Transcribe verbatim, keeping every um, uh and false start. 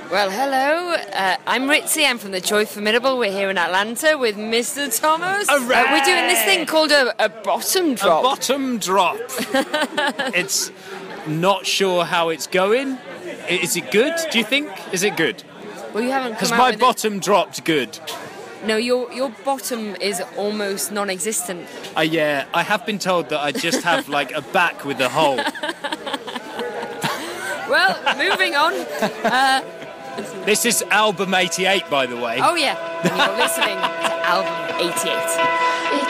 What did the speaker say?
Well, hello. Uh, I'm Ritzy. I'm from the Joy Formidable. We're here in Atlanta with Mister Thomas. Uh, we're doing this thing called a, a bottom drop. A bottom drop. It's not sure how it's going. Is it good? Do you think? Is it good? Well, you haven't come Because out my with bottom dropped good. It. No, your your bottom is almost non-existent. Uh, yeah, I have been told that I just have like a back with a hole. Well, moving on. Uh, This is album eighty-eight, by the way. oh, yeah. And you're listening to album eighty-eight.